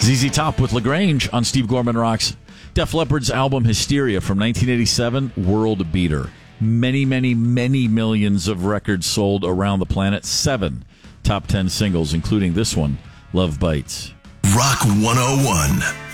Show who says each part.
Speaker 1: ZZ Top with LaGrange on Steve Gorman Rocks. Def Leppard's album Hysteria from 1987, world beater. Many, many, many millions of records sold around the planet. 7 top 10 singles, including this one, Love Bites.
Speaker 2: Rock 101.